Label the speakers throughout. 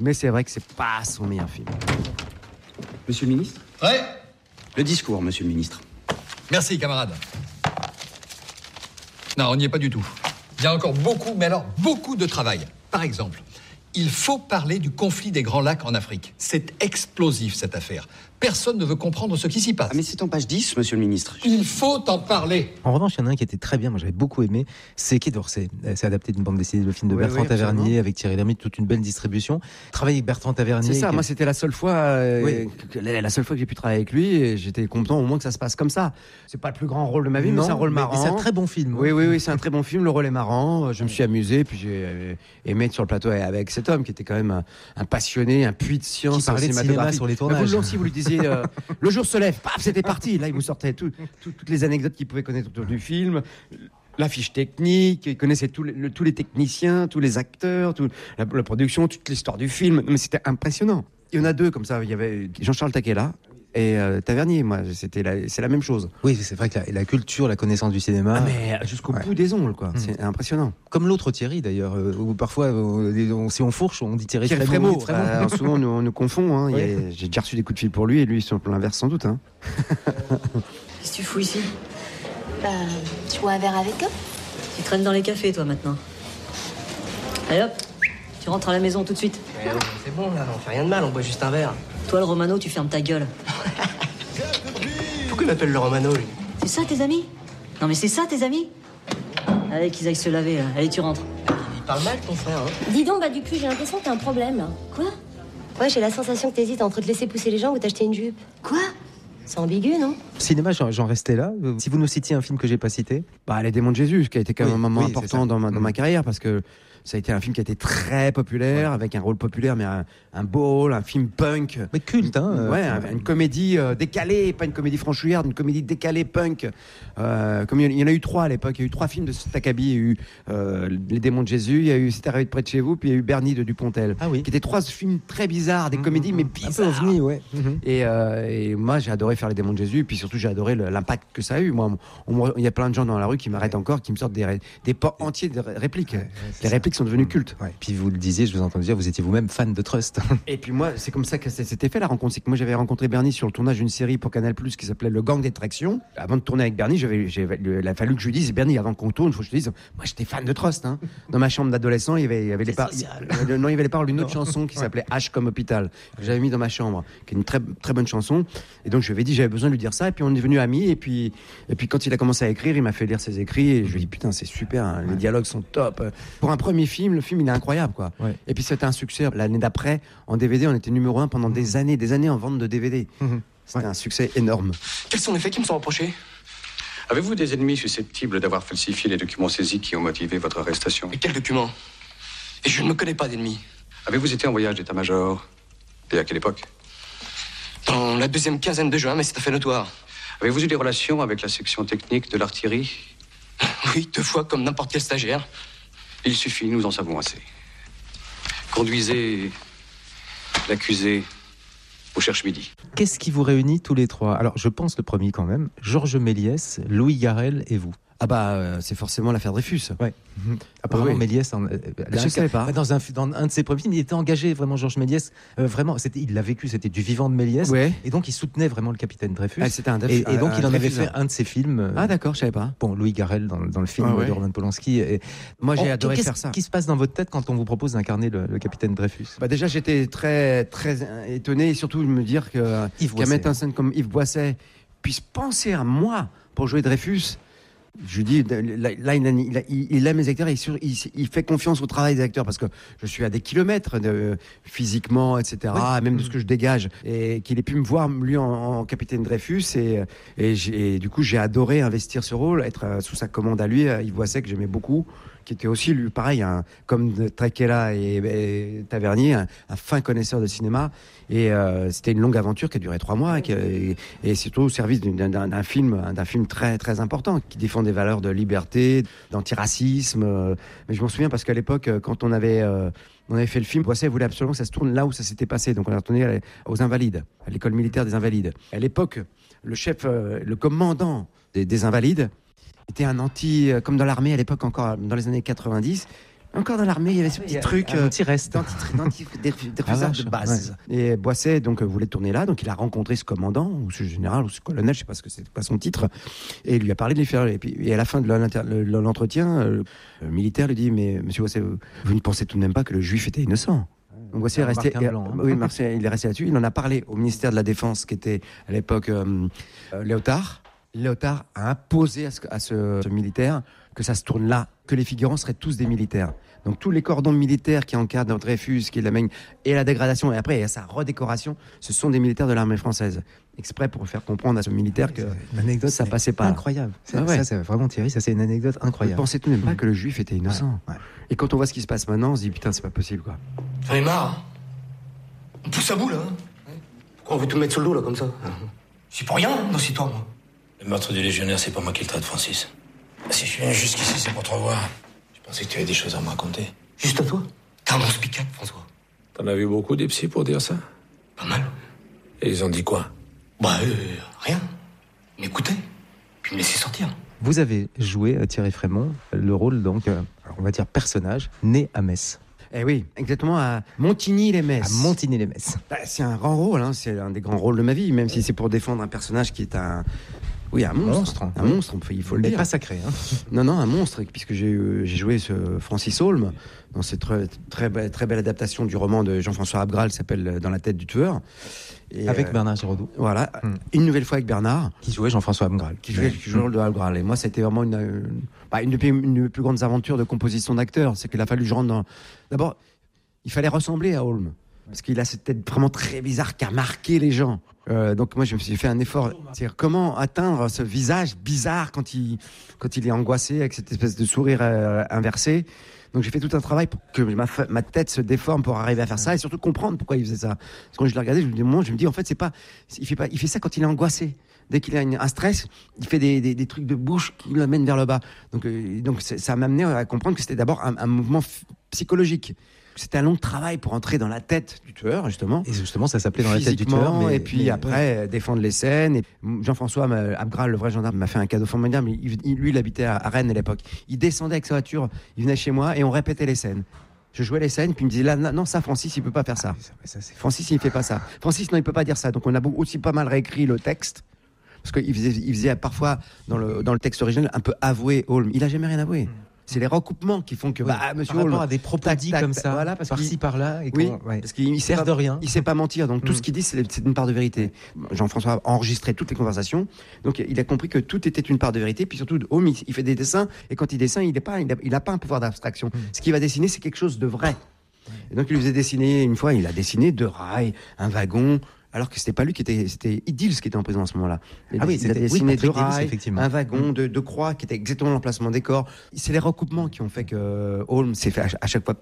Speaker 1: Mais c'est vrai que c'est pas son meilleur film.
Speaker 2: Monsieur le ministre ?
Speaker 3: Ouais.
Speaker 2: Le discours, monsieur le ministre.
Speaker 3: Merci, camarade. Non, on n'y est pas du tout. Il y a encore beaucoup, mais alors beaucoup de travail. Par exemple, il faut parler du conflit des Grands Lacs en Afrique. C'est explosif, cette affaire. Personne ne veut comprendre ce qui s'y passe.
Speaker 2: Ah, mais c'est en page 10, monsieur le ministre.
Speaker 3: Il faut en parler.
Speaker 4: En revanche, il y en a un qui était très bien, moi j'avais beaucoup aimé, c'est Quai d'Orsay. C'est adapté d'une bande dessinée, le film de Bertrand Tavernier, avec Thierry Lhermitte, toute une belle distribution. Travailler avec Bertrand Tavernier.
Speaker 1: C'est ça, moi c'était la seule fois que j'ai pu travailler avec lui, et j'étais content au moins que ça se passe comme ça. C'est pas le plus grand rôle de ma vie, mais c'est un rôle marrant.
Speaker 4: C'est un très bon film.
Speaker 1: Oui, c'est un très bon film, le rôle est marrant, je me suis amusé, puis j'ai aimé être sur le plateau avec cet homme qui était quand même un passionné, un puits de science.
Speaker 4: Qui parlait de cinéma sur les tournages.
Speaker 1: Vous aussi, vous lui disiez, le jour se lève, paf, c'était parti. Là, il vous sortait toutes les anecdotes qu'il pouvait connaître autour du film, la fiche technique, il connaissait tous les techniciens, tous les acteurs, la production, toute l'histoire du film. Mais c'était impressionnant. Il y en a deux comme ça. Il y avait Jean-Charles Taquella et Tavernier. Moi, c'est la même chose.
Speaker 4: Oui, c'est vrai que la culture, la connaissance du cinéma.
Speaker 1: Mais jusqu'au bout des ongles, quoi. C'est impressionnant.
Speaker 4: Comme l'autre Thierry, d'ailleurs, où parfois, si on fourche, on dit Thierry
Speaker 1: Frémaux. Souvent, on nous confond. Hein. Oui. J'ai déjà reçu des coups de fil pour lui, et lui, sur l'inverse, sans doute. Hein.
Speaker 5: Qu'est-ce que tu fous ici ?
Speaker 6: Tu bois un verre avec eux ?
Speaker 5: Tu traînes dans les cafés, toi, maintenant. Allez hop, tu rentres à la maison tout de suite.
Speaker 7: C'est bon, là, on fait rien de mal, on boit juste un verre.
Speaker 5: Toi, le Romano, tu fermes ta gueule.
Speaker 7: Pourquoi il m'appelle le Romano, lui ?
Speaker 5: C'est ça, tes amis ? Non, mais c'est ça, tes amis ? Allez, qu'ils aillent se laver, là. Allez, tu rentres.
Speaker 7: Il parle mal, ton frère, hein ?
Speaker 6: Dis donc, Dupuis, j'ai l'impression que t'as un problème, là.
Speaker 5: Quoi ?
Speaker 6: Ouais, j'ai la sensation que t'hésites entre te laisser pousser les jambes ou t'acheter une jupe.
Speaker 5: Quoi ?
Speaker 6: C'est ambigu, non ?
Speaker 4: Cinéma, j'en restais là. Si vous nous citiez un film que j'ai pas cité.
Speaker 1: Les Démons de Jésus, qui a été quand même un moment important dans ma carrière, parce que ça a été un film qui a été très populaire, avec un rôle populaire, mais un beau rôle, un film punk.
Speaker 4: Mais culte, hein.
Speaker 1: Une comédie décalée, pas une comédie franchouillarde, une comédie décalée punk. Comme il y en a eu 3 à l'époque. Il y a eu 3 films de Takabi. Il y a eu Les Démons de Jésus, il y a eu C'est arrivé de près de chez vous, puis il y a eu Bernie de Dupontel.
Speaker 4: Ah oui.
Speaker 1: Qui étaient 3 films très bizarres, des comédies, mais bizarres.
Speaker 4: Un peu ovni, ouais.
Speaker 1: Et moi, j'ai adoré faire Les Démons de Jésus, et puis surtout, j'ai adoré l'impact que ça a eu. Moi, il y a plein de gens dans la rue qui m'arrêtent encore, qui me sortent des pans entiers de répliques. Les répliques sont devenues cultes.
Speaker 4: Ouais. Puis vous le disiez, je vous entends dire, vous étiez vous-même fan de Trust.
Speaker 1: Et puis moi, c'est comme ça que c'était fait la rencontre. C'est que moi, j'avais rencontré Bernie sur le tournage d'une série pour Canal+, qui s'appelait Le Gang des Tractions. Avant de tourner avec Bernie, il a fallu que je lui dise, Bernie, avant qu'on tourne, il faut que je te dise, moi, j'étais fan de Trust. Hein. Dans ma chambre d'adolescent, il y avait les paroles d'une autre chanson qui s'appelait H comme hôpital, que j'avais mis dans ma chambre, qui est une très, très bonne chanson. Et donc, je lui avais dit, j'avais besoin de lui dire ça. Et puis, on est devenus amis. Et puis quand il a commencé à écrire, il m'a fait lire ses écrits. Et je lui ai dit, putain, c'est super, hein, les dialogues sont top. Pour un premier film, le film, il est incroyable, quoi. Ouais. Et puis c'était un succès. L'année d'après, en DVD, on était numéro 1 pendant des années en vente de DVD. C'était un succès énorme.
Speaker 7: Quels sont les faits qui me sont reprochés ?
Speaker 2: Avez-vous des ennemis susceptibles d'avoir falsifié les documents saisis qui ont motivé votre arrestation ?
Speaker 7: Mais quels documents ? Et je ne me connais pas d'ennemis.
Speaker 2: Avez-vous été en voyage d'état-major ? Et à quelle époque ?
Speaker 7: Dans la 2e quinzaine de juin, mais c'est tout à fait notoire.
Speaker 2: Avez-vous eu des relations avec la section technique de l'artillerie ?
Speaker 7: Oui, 2 fois, comme n'importe quel stagiaire.
Speaker 2: Il suffit, nous en savons assez. Conduisez l'accusé au Cherche-Midi.
Speaker 4: Qu'est-ce qui vous réunit tous les 3 ? Alors, je pense le premier quand même, Georges Méliès, Louis Garrel et vous.
Speaker 1: C'est forcément l'affaire Dreyfus.
Speaker 4: Ouais. Apparemment, Méliès,
Speaker 1: je ne savais pas.
Speaker 4: Dans un de ses premiers films, il était engagé, vraiment, Georges Méliès. Vraiment, il l'a vécu, c'était du vivant de Méliès.
Speaker 1: Ouais.
Speaker 4: Et donc, il soutenait vraiment le capitaine Dreyfus.
Speaker 1: C'était
Speaker 4: et donc, il en avait fait un de ses films.
Speaker 1: Ah, d'accord, je ne savais pas.
Speaker 4: Bon, Louis Garrel dans le film de Roman Polanski.
Speaker 1: Moi, j'ai adoré faire ça.
Speaker 4: Qu'est-ce qui se passe dans votre tête quand on vous propose d'incarner le capitaine Dreyfus ?
Speaker 1: Déjà, j'étais très, très étonné, et surtout de me dire qu'un metteur en scène comme Yves Boisset puisse penser à moi pour jouer Dreyfus. Je dis, là, il aime les acteurs, et il fait confiance au travail des acteurs, parce que je suis à des kilomètres physiquement, etc., même de ce que je dégage, et qu'il ait pu me voir, lui, en capitaine Dreyfus, et du coup, j'ai adoré investir ce rôle, être sous sa commande à lui, Yves Boisset, que j'aimais beaucoup, qui était aussi, lui, pareil, comme Taquella et Tavernier, un fin connaisseur de cinéma. Et c'était une longue aventure qui a duré 3 mois, et surtout au service d'un film très, très important, qui défend des valeurs de liberté, d'antiracisme. Mais je m'en souviens parce qu'à l'époque, quand on avait fait le film, Boisset voulait absolument que ça se tourne là où ça s'était passé. Donc on a retourné aux Invalides, à l'école militaire des Invalides. À l'époque, le commandant des Invalides était un comme dans l'armée à l'époque, encore dans les années 90, Encore dans l'armée, il y avait ce petit truc.
Speaker 4: Un petit reste.
Speaker 1: D'anti-dreyfusard de base. Ouais. Et Boisset donc, voulait tourner là, donc il a rencontré ce commandant, ou ce général, ou ce colonel, je sais pas ce que c'est, pas son titre, et il lui a parlé de les faire. Et à la fin de l'entretien, le militaire lui dit, mais monsieur Boisset, vous ne pensez tout de même pas que le juif était innocent? Donc Boisset est resté. Oui, Marseille, il est resté là-dessus. Il en a parlé au ministère de la Défense, qui était à l'époque Léotard. Léotard a imposé à ce militaire que ça se tourne là, que les figurants seraient tous des militaires. Donc tous les cordons militaires qui encadrent Dreyfus, qui l'amènent, et la dégradation, et après il y a sa redécoration, ce sont des militaires de l'armée française. Exprès pour faire comprendre à ce militaire que ça passait pas.
Speaker 4: Incroyable. Ça, c'est vraiment Thierry, ça c'est une anecdote incroyable.
Speaker 1: Vous pensez tout de même pas que le juif était innocent. Ouais. Et quand on voit ce qui se passe maintenant, on se dit putain, c'est pas possible quoi.
Speaker 7: J'en ai marre. On pousse à bout là. Pourquoi on veut tout mettre sur le dos là comme ça? C'est pour rien dans cette histoire, moi.
Speaker 8: Le meurtre du légionnaire, c'est pas moi qui le traite, Francis. Si je viens jusqu'ici, c'est pour te revoir. Je pensais que tu avais des choses à me raconter.
Speaker 7: Juste à toi? T'as un bon speak-up, François.
Speaker 8: T'en as vu beaucoup des psys pour dire ça?
Speaker 7: Pas mal.
Speaker 8: Et ils ont dit quoi?
Speaker 7: Rien. M'écouter, puis me laisser sortir.
Speaker 4: Vous avez joué, Thierry Frémont, le rôle, donc, on va dire personnage, né à Metz.
Speaker 1: Eh oui, exactement, à Montigny-les-Metz.
Speaker 4: À Montigny-les-Metz.
Speaker 1: C'est un grand rôle, hein, c'est un des grands rôles de ma vie, même si c'est pour défendre un personnage qui est un monstre. Un monstre, il faut le dire.
Speaker 4: Mais pas sacré. Hein.
Speaker 1: Non, un monstre, puisque j'ai joué ce Francis Holm dans cette très belle adaptation du roman de Jean-François Abgral, qui s'appelle Dans la tête du tueur.
Speaker 4: Et avec Bernard Giraudot.
Speaker 1: Voilà, une nouvelle fois avec Bernard.
Speaker 4: Qui jouait Jean-François Abgral.
Speaker 1: Qui jouait le rôle de Abgral. Et moi, c'était vraiment une des plus grandes aventures de composition d'acteur. C'est qu'il a fallu que je rentre dans... D'abord, il fallait ressembler à Holm. Parce qu'il a cette tête vraiment très bizarre qui a marqué les gens. Donc moi, je me suis fait un effort. C'est-à-dire comment atteindre ce visage bizarre quand il est angoissé, avec cette espèce de sourire inversé. Donc j'ai fait tout un travail pour que ma tête se déforme pour arriver à faire ça et surtout comprendre pourquoi il faisait ça. Parce que quand je l'ai regardé, je me dis en fait il fait ça quand il est angoissé. Dès qu'il a un stress, il fait des trucs de bouche qui l'amènent vers le bas. Donc ça m'a amené à comprendre que c'était d'abord un mouvement psychologique. C'était un long travail pour entrer dans la tête du tueur, justement.
Speaker 4: Et justement, ça s'appelait Dans la tête du tueur.
Speaker 1: Et puis après, défendre les scènes. Et Jean-François Abgral, le vrai gendarme, m'a fait un cadeau formidable. Lui, il habitait à Rennes à l'époque. Il descendait avec sa voiture, il venait chez moi et on répétait les scènes. Je jouais les scènes, puis il me disait, là, non, ça, Francis, il peut pas faire ça. Francis, il fait pas ça. Francis, non, il peut pas dire ça. Donc on a aussi pas mal réécrit le texte. Parce qu'il faisait parfois, dans le texte original, un peu avouer Holm. Il a jamais rien avoué. C'est les recoupements qui font que monsieur
Speaker 4: Holm a des propos dits comme ça, voilà, par-ci par-là, et
Speaker 1: parce qu'il sert de rien. Il sait pas mentir, donc tout ce qu'il dit c'est une part de vérité. Jean-François a enregistré toutes les conversations, donc il a compris que tout était une part de vérité. Puis surtout, Holm, il fait des dessins, et quand il dessine, il a pas un pouvoir d'abstraction. Ce qu'il va dessiner, c'est quelque chose de vrai. Et donc il lui faisait dessiner une fois, il a dessiné 2 rails, un wagon. Alors que c'était pas lui c'était Idils qui était en prison à ce moment-là. Il a dessiné 2 rails, un wagon, 2 croix, qui était exactement l'emplacement des corps. C'est les recoupements qui ont fait que Holm s'est fait à chaque fois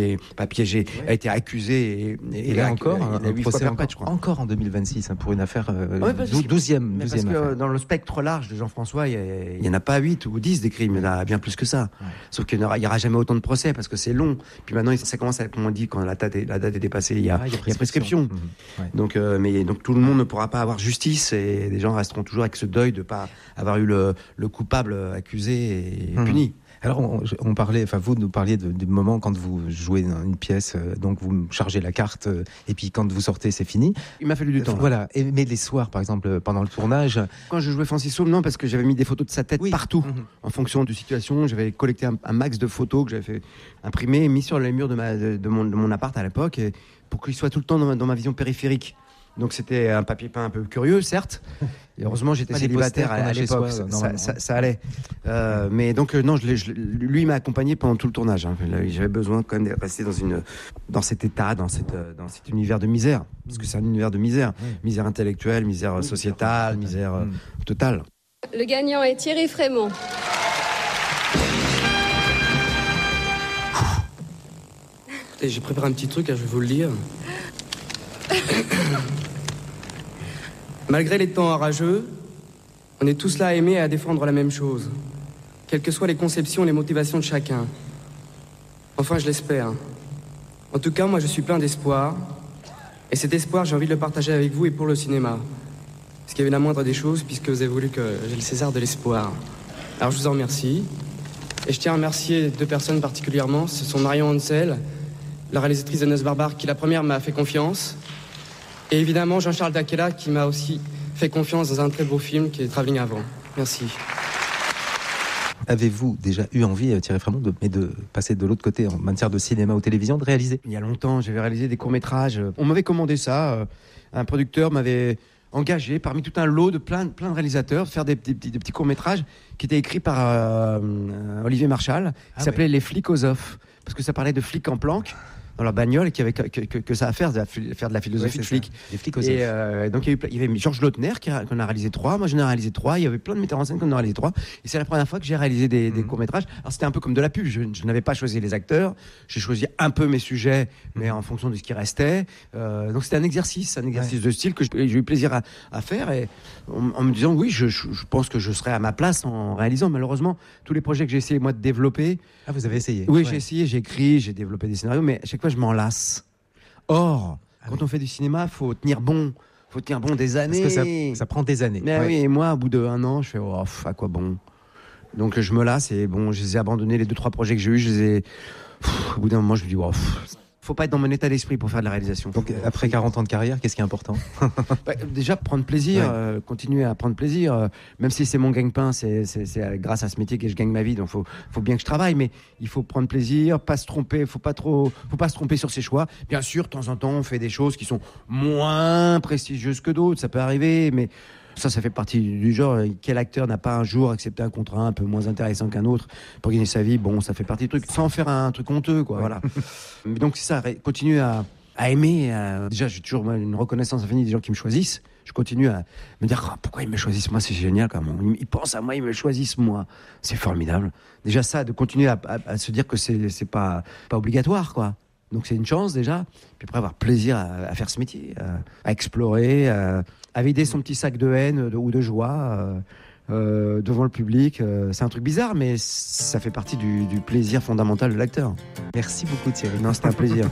Speaker 1: a été accusé et
Speaker 4: là encore, un procès encore en 2026 pour une affaire 12e.
Speaker 1: Parce que dans le spectre large de Jean-François, il y en a pas 8 ou 10 des crimes, il y en a bien plus que ça. Ouais. Sauf qu'il n'y aura jamais autant de procès parce que c'est long. Puis maintenant, ça commence à être, comme on dit, quand la date est dépassée, il y a prescription. Donc tout le monde ne pourra pas avoir justice et les gens resteront toujours avec ce deuil de ne pas avoir eu le coupable accusé et puni.
Speaker 4: Alors vous nous parliez du moment quand vous jouez une pièce, donc vous chargez la carte et puis quand vous sortez c'est fini.
Speaker 1: Il m'a fallu du temps.
Speaker 4: Voilà. Mais les soirs par exemple pendant le tournage.
Speaker 1: Quand je jouais Francis Holm, non, parce que j'avais mis des photos de sa tête partout en fonction de situation. J'avais collecté un max de photos que j'avais fait imprimer, mis sur les murs de mon appart à l'époque pour qu'il soit tout le temps dans ma vision périphérique. Donc c'était un papier peint un peu curieux, certes. Et heureusement, j'étais célibataire à l'époque. Ça allait. Mais donc non, lui m'a accompagné pendant tout le tournage. Hein. J'avais besoin quand même de rester dans cet état, dans cet univers de misère, parce que c'est un univers de misère, misère intellectuelle, misère sociétale, misère totale.
Speaker 9: Le gagnant est Thierry Frémont.
Speaker 7: Écoutez, j'ai préparé un petit truc, je vais vous le lire. Malgré les temps orageux, on est tous là à aimer et à défendre la même chose, quelles que soient les conceptions et les motivations de chacun. Enfin, je l'espère. En tout cas, moi, je suis plein d'espoir, et cet espoir, j'ai envie de le partager avec vous et pour le cinéma. Ce qui est la moindre des choses, puisque vous avez voulu que j'ai le César de l'espoir. Alors, je vous en remercie. Et je tiens à remercier 2 personnes particulièrement. Ce sont Marion Hansel, la réalisatrice de Noces Barbares, qui la première m'a fait confiance. Et évidemment Jean-Charles Daquela, qui m'a aussi fait confiance dans un très beau film qui est Travelling Avant. Merci.
Speaker 4: Avez-vous déjà eu envie, Thierry Frémont, de passer de l'autre côté en matière de cinéma ou télévision, de réaliser ?
Speaker 1: Il y a longtemps, j'avais réalisé des courts-métrages. On m'avait commandé ça. Un producteur m'avait engagé parmi tout un lot de plein de réalisateurs de faire des petits courts-métrages qui étaient écrits par Olivier Marchal, qui s'appelait Les flics aux offs, parce que ça parlait de flics en planque dans leur bagnole et qui avait que ça à faire de la philosophie de flic.
Speaker 4: Les flics aux offs.
Speaker 1: Et donc il y avait Georges Lautner qu'on a réalisé 3, moi j'en ai réalisé 3, il y avait plein de metteurs en scène qu'on a réalisé 3, et c'est la première fois que j'ai réalisé des courts-métrages. Alors c'était un peu comme de la pub, je n'avais pas choisi les acteurs, j'ai choisi un peu mes sujets, mais en fonction de ce qui restait. Donc c'était un exercice de style que j'ai eu plaisir à faire, et en me disant oui, je pense que je serai à ma place en réalisant. Malheureusement, tous les projets que j'ai essayé moi de développer.
Speaker 4: Ah, vous avez essayé ?
Speaker 1: Oui, j'ai essayé, j'ai écrit, j'ai développé des scénarios, mais à chaque fois je m'en lasse. Or, quand on fait du cinéma, faut tenir bon des années.
Speaker 4: Parce que ça prend des années.
Speaker 1: Mais oui, et moi, au bout d'1 an, je fais à quoi bon. Donc je me lasse et bon, je les ai abandonnés, les 2-3 projets que j'ai eus, au bout d'un moment, je me dis faut pas être dans mon état d'esprit pour faire de la réalisation.
Speaker 4: Donc après 40 ans de carrière, qu'est-ce qui est important ?
Speaker 1: Déjà prendre plaisir, continuer à prendre plaisir, même si c'est mon gagne-pain, c'est grâce à ce métier que je gagne ma vie, donc faut bien que je travaille, mais il faut prendre plaisir, pas se tromper, faut pas se tromper sur ses choix. Bien sûr, de temps en temps, on fait des choses qui sont moins prestigieuses que d'autres, ça peut arriver, mais ça fait partie du genre. Quel acteur n'a pas un jour accepté un contrat un peu moins intéressant qu'un autre pour gagner sa vie ? Bon, ça fait partie du truc, sans faire un truc honteux, quoi. Voilà. Donc c'est ça, continuer à aimer. Déjà, j'ai toujours une reconnaissance infinie des gens qui me choisissent. Je continue à me dire pourquoi ils me choisissent moi, c'est génial quand même. Ils pensent à moi, ils me choisissent moi. C'est formidable. Déjà ça, de continuer à se dire que c'est pas obligatoire, quoi. Donc c'est une chance déjà. Puis après avoir plaisir à faire ce métier, à explorer, à vider son petit sac de haine ou de joie devant le public. C'est un truc bizarre, mais ça fait partie du plaisir fondamental de l'acteur.
Speaker 4: Merci beaucoup Thierry.
Speaker 1: Non, c'était un plaisir.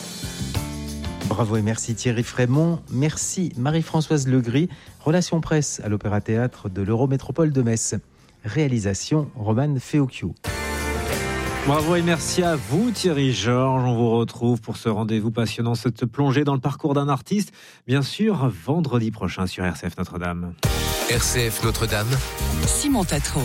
Speaker 4: Bravo et merci Thierry Frémont. Merci Marie-Françoise Legris, relations presse à l'Opéra-Théâtre de l'Eurométropole de Metz. Réalisation Roman Feocchio.
Speaker 10: Bravo et merci à vous Thierry Georges. On vous retrouve pour ce rendez-vous passionnant, cette plongée dans le parcours d'un artiste, bien sûr vendredi prochain sur RCF Notre-Dame.
Speaker 11: RCF Notre-Dame, Simon Tatro.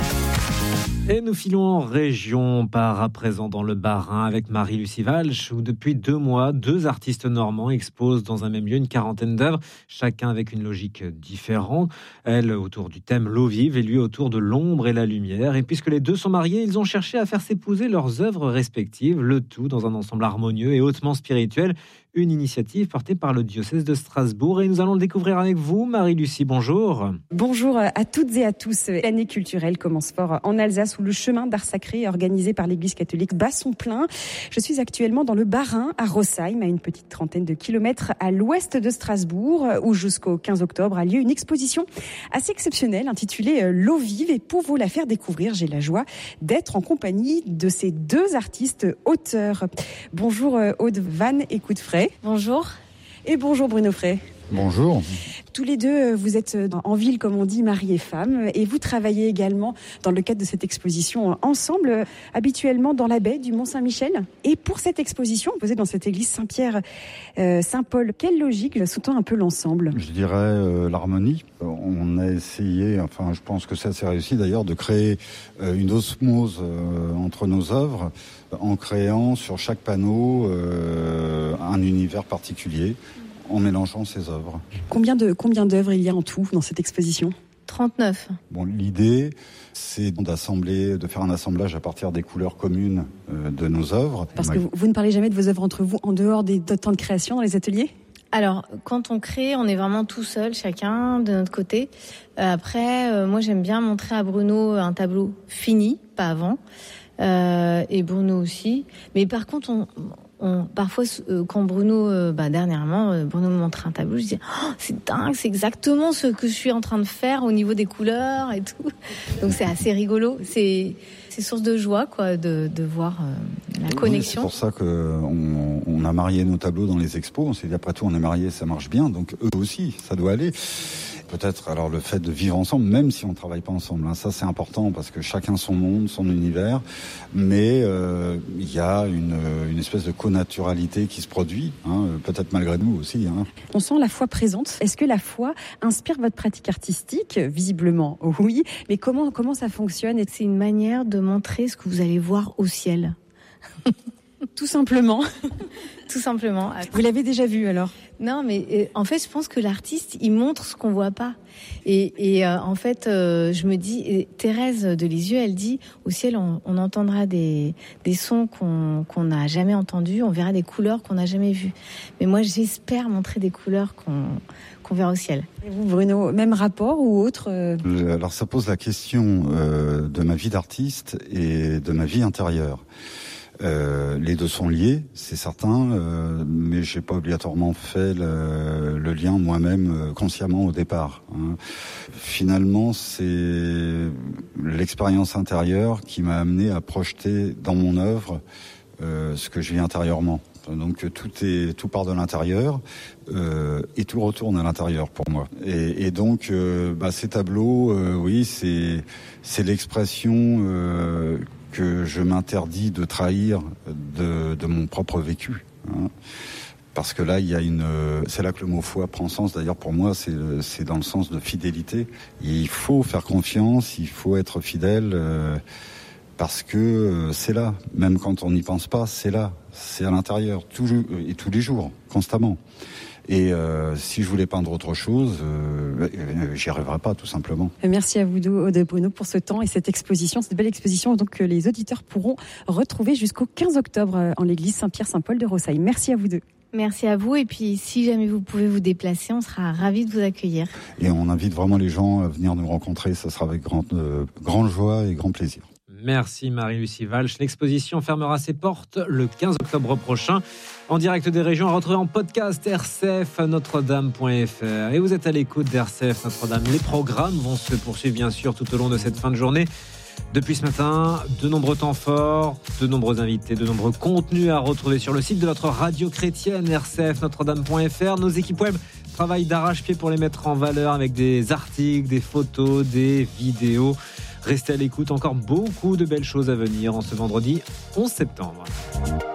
Speaker 10: Et nous filons en région, part à présent dans le Bas-Rhin avec Marie-Lucie Walsh, où depuis 2 mois, 2 artistes normands exposent dans un même lieu une 40aine d'œuvres, chacun avec une logique différente. Elle autour du thème l'eau vive et lui autour de l'ombre et la lumière. Et puisque les 2 sont mariés, ils ont cherché à faire s'épouser leurs œuvres respectives, le tout dans un ensemble harmonieux et hautement spirituel. Une initiative portée par le diocèse de Strasbourg. Et nous allons le découvrir avec vous. Marie-Lucie, bonjour.
Speaker 12: Bonjour à toutes et à tous. L'année culturelle commence fort en Alsace où le chemin d'art sacré organisé par l'église catholique bat son plein. Je suis actuellement dans le Bas-Rhin, à Rossheim, à une petite trentaine de kilomètres à l'ouest de Strasbourg, où jusqu'au 15 octobre a lieu une exposition assez exceptionnelle intitulée L'eau vive. Et pour vous la faire découvrir, j'ai la joie d'être en compagnie de ces 2 artistes auteurs. Bonjour Aude Van Écoutefray.
Speaker 13: Bonjour.
Speaker 12: Et bonjour Bruno Frey.
Speaker 14: Bonjour.
Speaker 12: Tous les 2, vous êtes en ville, comme on dit, mari et femme, et vous travaillez également dans le cadre de cette exposition ensemble, habituellement dans la baie du Mont-Saint-Michel. Et pour cette exposition, vous êtes dans cette église Saint-Pierre, Saint-Paul. Quelle logique sous-tend un peu l'ensemble ?
Speaker 14: Je dirais l'harmonie. On a essayé, je pense que ça s'est réussi d'ailleurs, de créer une osmose entre nos œuvres, en créant sur chaque panneau un univers particulier, en mélangeant ces œuvres.
Speaker 12: Combien d'œuvres il y a en tout dans cette exposition ?
Speaker 13: 39.
Speaker 14: Bon, l'idée, c'est de faire un assemblage à partir des couleurs communes de nos œuvres.
Speaker 12: Parce que vous ne parlez jamais de vos œuvres entre vous en dehors des temps de création dans les ateliers ?
Speaker 13: Alors, quand on crée, on est vraiment tout seul, chacun de notre côté. Après, moi j'aime bien montrer à Bruno un tableau fini, pas avant, et Bruno aussi. Mais par contre, parfois, quand Bruno, dernièrement, Bruno me montre un tableau, je dis c'est dingue, c'est exactement ce que je suis en train de faire au niveau des couleurs et tout. Donc c'est assez rigolo. C'est c'est source de joie, quoi, de voir la connexion.
Speaker 14: C'est pour ça qu'on a marié nos tableaux dans les expos. On s'est dit, après tout, on est mariés, ça marche bien. Donc eux aussi, ça doit aller. Peut-être alors le fait de vivre ensemble, même si on ne travaille pas ensemble, ça c'est important parce que chacun son monde, son univers, mais il y a une espèce de connaturalité qui se produit, peut-être malgré nous aussi.
Speaker 12: On sent la foi présente. Est-ce que la foi inspire votre pratique artistique ? Visiblement oui, mais comment ça fonctionne ?
Speaker 13: C'est une manière de montrer ce que vous allez voir au ciel.
Speaker 12: Tout simplement.
Speaker 13: Tout simplement.
Speaker 12: Vous l'avez déjà vu alors ?
Speaker 13: Non, mais en fait, je pense que l'artiste, il montre ce qu'on voit pas. Et en fait, je me dis, Thérèse de Lisieux, elle dit, au ciel, on entendra des sons qu'on n'a jamais entendus, on verra des couleurs qu'on n'a jamais vues. Mais moi, j'espère montrer des couleurs qu'on verra au ciel.
Speaker 12: Et vous, Bruno, même rapport ou autre
Speaker 14: Alors, ça pose la question de ma vie d'artiste et de ma vie intérieure. Les deux sont liés, c'est certain, mais j'ai pas obligatoirement fait le lien moi-même consciemment au départ. Finalement, c'est l'expérience intérieure qui m'a amené à projeter dans mon œuvre ce que je vis intérieurement. Donc tout part de l'intérieur et tout retourne à l'intérieur pour moi. Et donc ces tableaux, oui, c'est l'expression que je m'interdis de trahir de mon propre vécu. Parce que là, c'est là que le mot foi prend sens. D'ailleurs, pour moi, c'est dans le sens de fidélité. Il faut faire confiance, il faut être fidèle, parce que c'est là. Même quand on n'y pense pas, c'est là. C'est à l'intérieur, tous les jours, constamment. Et si je voulais peindre autre chose, j'y arriverais pas, tout simplement.
Speaker 12: Merci à vous deux, Bruno, pour ce temps et cette exposition, cette belle exposition donc, que les auditeurs pourront retrouver jusqu'au 15 octobre en l'église Saint-Pierre-Saint-Paul de Rossailles. Merci à vous deux.
Speaker 13: Merci à vous. Et puis, si jamais vous pouvez vous déplacer, on sera ravis de vous accueillir.
Speaker 14: Et on invite vraiment les gens à venir nous rencontrer. Ça sera avec grande joie et grand plaisir.
Speaker 10: Merci Marie-Lucie Walsh. L'exposition fermera ses portes le 15 octobre prochain. En direct des régions, à retrouver en podcast rcf-notre-dame.fr. Et vous êtes à l'écoute d'RCF Notre-Dame. Les programmes vont se poursuivre bien sûr tout au long de cette fin de journée. Depuis ce matin, de nombreux temps forts, de nombreux invités, de nombreux contenus à retrouver sur le site de notre radio chrétienne rcf-notre-dame.fr. Nos équipes web travaillent d'arrache-pied pour les mettre en valeur avec des articles, des photos, des vidéos. Restez à l'écoute, encore beaucoup de belles choses à venir en ce vendredi 11 septembre.